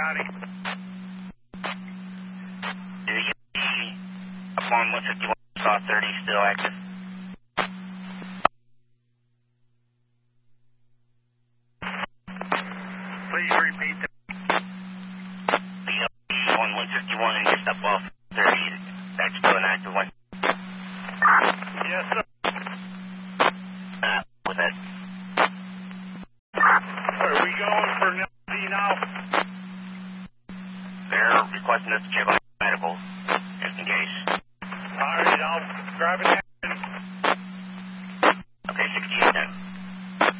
Howdy. Up on 151, saw 30 still active. Please repeat that. On 151 and just up off 30, that's still an active one. Yes, sir. With that. Are we going for Nelsie now? They're requesting us to check on